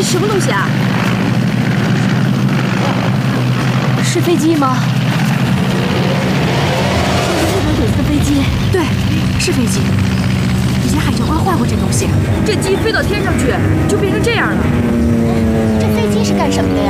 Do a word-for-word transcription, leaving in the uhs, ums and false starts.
什么东西啊？ 是飞机吗？这是日本鬼子的飞机。 对，是飞机。以前海上花画过这东西，这鸡飞到天上去就变成这样了。 这飞机是干什么的呀？